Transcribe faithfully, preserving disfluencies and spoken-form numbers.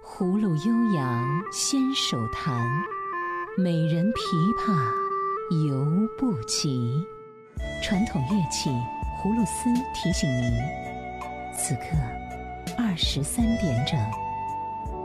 葫芦悠扬先手弹，美人琵琶犹不及。传统乐器葫芦丝提醒您，此刻二十三点整。